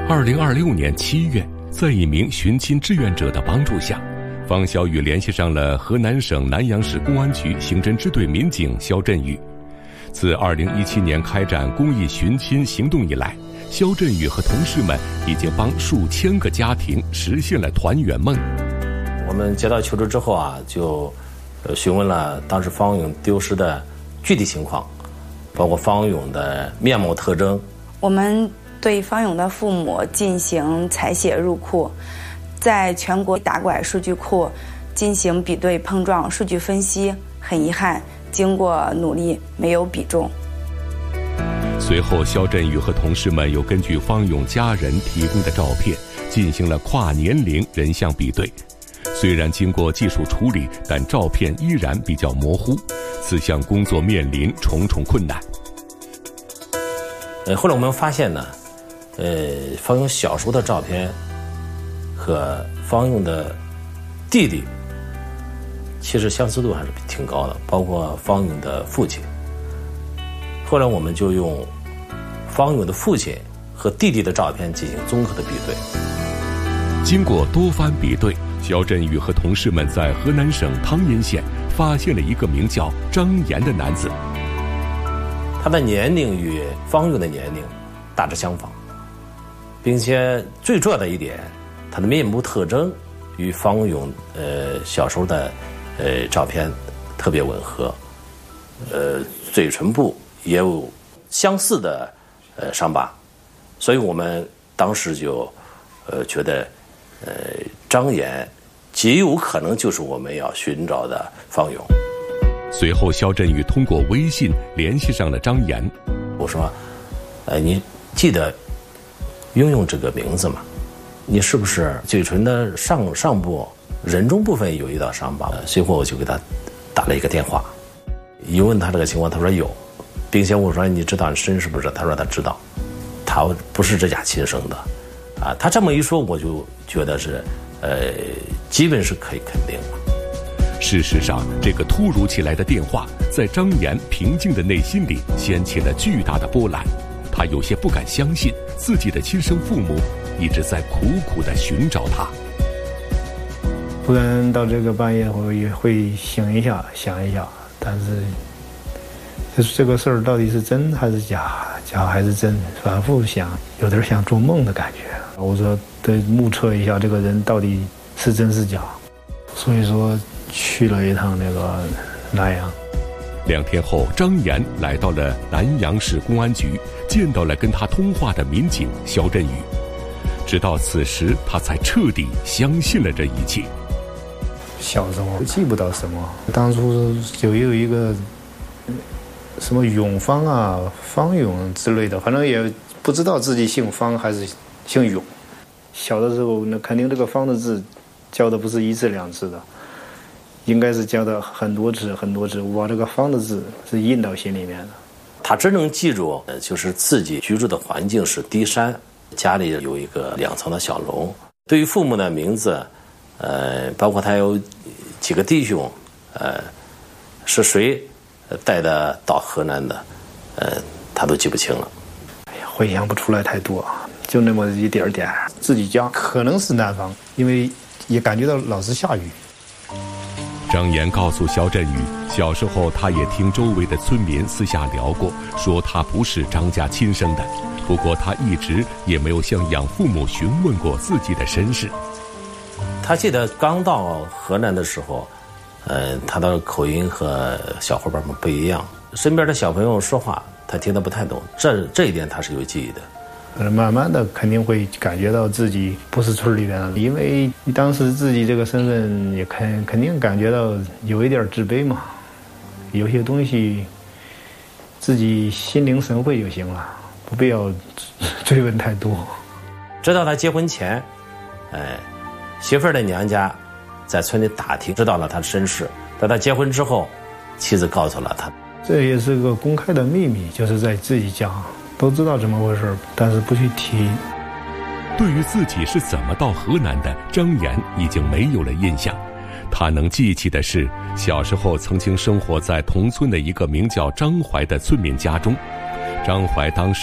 2026年7月，在一名寻亲志愿者的帮助下，方小雨联系上了河南省南阳市公安局刑侦支队民警肖振宇。自2017年开展公益寻亲行动以来，肖振宇和同事们已经帮数千个家庭实现了团圆梦。 我们接到求助之后就询问了当时方勇丢失的具体情况，包括方勇的面貌特征。 我们对方勇的父母进行采写入库，在全国打拐数据库进行比对碰撞数据分析，很遗憾，经过努力没有比中。 随后，肖振宇和同事们又根据方勇家人提供的照片进行了跨年龄人像比对。虽然经过技术处理，但照片依然比较模糊，此项工作面临重重困难。 后来我们发现呢，方勇小时候的照片和方勇的弟弟其实相似度还是挺高的，包括方勇的父亲。后来我们就用方勇的父亲和弟弟的照片进行综合的比对。 经过多番比对，肖振宇和同事们在河南省汤阴县发现了一个名叫张岩的男子。 他的年龄与方勇的年龄大致相仿，并且最重要的一点，他的面部特征与方勇小时候的照片特别吻合，嘴唇部也有相似的伤疤，所以我们当时就觉得张岩极有可能就是我们要寻找的方勇。 随后，肖振宇通过微信联系上了张岩。 我说：“你记得用这个名字吗？你是不是嘴唇的上部人中部分有一道伤疤？”随后我就给他打了一个电话，一问他这个情况，他说有，并且我说：“你知道你身是不是？”他说他知道，他不是这家亲生的，他这么一说，我就觉得是基本是可以肯定了。 事实上，这个突如其来的电话在张岩平静的内心里掀起了巨大的波澜。他有些不敢相信自己的亲生父母一直在苦苦地寻找他。 突然到这个半夜，我也会醒一下，想一下，但是这个事儿到底是真还是假，假还是真，反复想，有点像做梦的感觉。我说得目测一下这个人到底是真是假，所以说去了一趟那个南阳。 2天后，张岩来到了南阳市公安局，见到了跟他通话的民警肖振宇。直到此时，他才彻底相信了这一切。 小时候记不到什么，当初就有一个什么永芳啊、方勇之类的，反正也不知道自己姓方还是姓永。小的时候，那肯定这个方的字教的不是1次2次的，应该是教的很多次很多次。我把这个方的字是印到心里面的。 他只能记住，就是自己居住的环境是低山，家里有一个2层的小楼。对于父母的名字，包括他有几个弟兄，是谁带的到河南的，他都记不清了。 哎呀，回想不出来太多，就那么一点点。自己家可能是南方，因为也感觉到老是下雨。 张岩告诉肖振宇，小时候他也听周围的村民私下聊过，说他不是张家亲生的。不过他一直也没有向养父母询问过自己的身世。 他记得刚到河南的时候，他的口音和小伙伴们不一样，身边的小朋友说话他听得不太懂，这一点他是有记忆的。 慢慢的肯定会感觉到自己不是村里边的，因为当时自己这个身份也肯定感觉到有一点自卑嘛，有些东西自己心领神会就行了，不必要追问太多。 直到他结婚前，媳妇儿的娘家在村里打听知道了他的身世，在他结婚之后，妻子告诉了他。 这也是个公开的秘密，就是在自己家都知道怎么回事，但是不去提。 对于自己是怎么到河南的，张岩已经没有了印象。他能记起的是，小时候曾经生活在同村的一个名叫张怀的村民家中。张怀当时